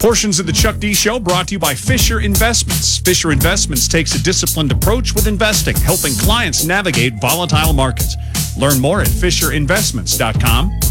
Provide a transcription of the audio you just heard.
Portions of the Chuck D Show brought to you by Fisher Investments. Fisher Investments takes a disciplined approach with investing, helping clients navigate volatile markets. Learn more at FisherInvestments.com.